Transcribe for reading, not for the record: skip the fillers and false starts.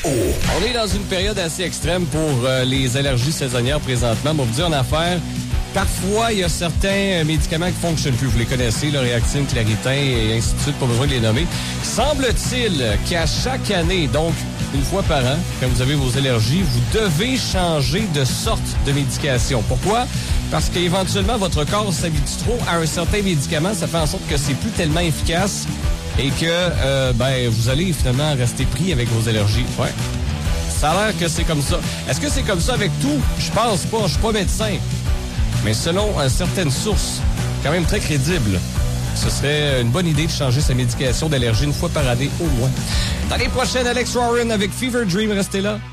On est dans une période assez extrême pour les allergies saisonnières présentement. On va vous dire en affaires, parfois, il y a certains médicaments qui ne fonctionnent plus. Vous les connaissez, le Réactine, Claritin et ainsi de suite, pas besoin de les nommer. Semble-t-il qu'à chaque année, donc une fois par an, quand vous avez vos allergies, vous devez changer de sorte de médication. Pourquoi? Parce qu'éventuellement, votre corps s'habitue trop à un certain médicament. Ça fait en sorte que c'est plus tellement efficace et que vous allez finalement rester pris avec vos allergies. Ouais. Ça a l'air que c'est comme ça. Est-ce que c'est comme ça avec tout? Je pense pas. Je suis pas médecin. Mais selon certaines sources, quand même très crédibles, ce serait une bonne idée de changer sa médication d'allergie une fois par année au moins. Dans les prochaines, Alex Warren avec Fever Dream, restez là.